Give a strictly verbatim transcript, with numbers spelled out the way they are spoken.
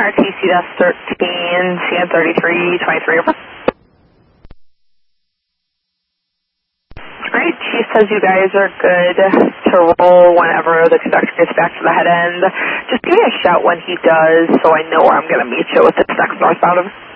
R T C S thirteen, C N thirty-three twenty-three, over. Alright, Chief says you guys are good to roll whenever the conductor gets back to the head end. Just give me a shout when he does so I know where I'm going to meet you with this next northbound.